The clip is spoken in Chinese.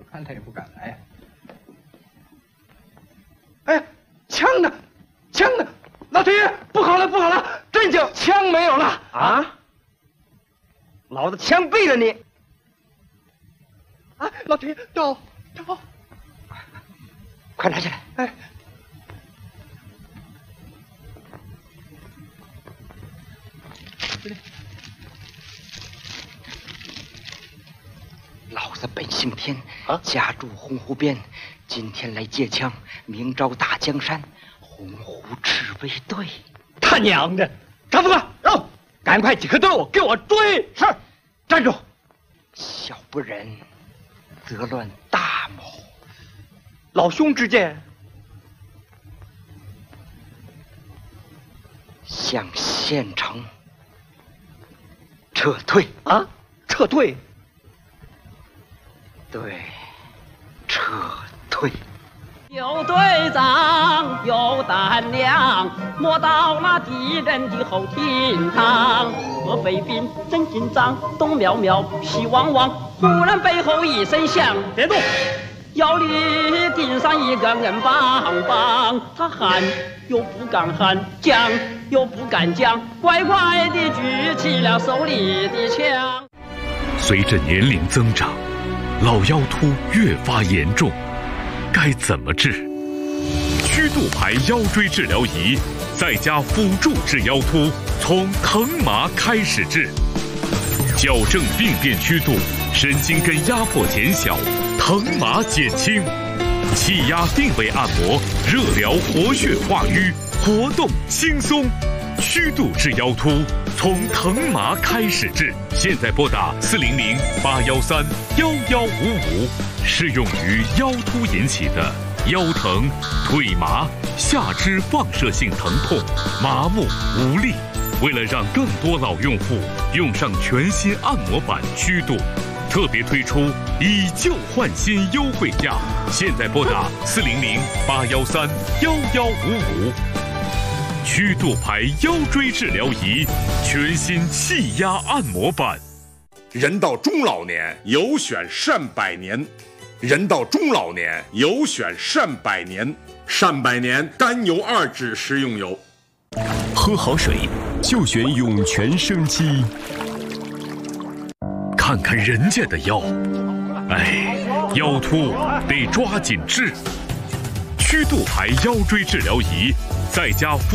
看他也不敢来。哎，枪呢？枪呢？老天爷，不好了，不好了！镇将枪没有了啊！老子枪毙了你！ 啊，老天爷，刀！ 快拿下来！ 哎。 老子本姓田，家住洪湖边，今天来借枪，明朝大江山，洪湖赤卫队。 他娘的！张副官，赶快几颗队伍给我追！是，站住！ 小不忍则乱大谋。 老兄之见， 向县城撤退啊！撤退。 对，撤退。 有队长，有胆量，摸到那敌人的后厅堂。我飞兵真紧张，东瞄瞄，西望望，忽然背后一声响，别动！腰里顶上一个硬邦邦，他喊又不敢喊，讲又不敢讲，乖乖地举起了手里的枪。 随着年龄增长。 老腰突越发严重，该怎么治？曲度牌腰椎治疗仪，在家辅助治腰突，从疼麻开始治，矫正病变曲度，神经根压迫减小，疼麻减轻，气压定位按摩，热疗活血化瘀，活动轻松。曲度治腰突，从疼麻开始治。现在拨打400-813-1155，适用于腰突引起的腰疼、腿麻、下肢放射性疼痛、麻木无力。为了让更多老用户用上全新按摩板曲度，特别推出以旧换新优惠价。现在拨打400-813-1155。曲度牌腰椎治疗仪，全新气压按摩板。 人到中老年，有选善百年。人到中老年，有选善百年。善百年甘油2酯食用油。 喝好水就选涌泉生机。看看人家的腰，哎，腰突得抓紧治。曲度牌腰椎治疗仪，在家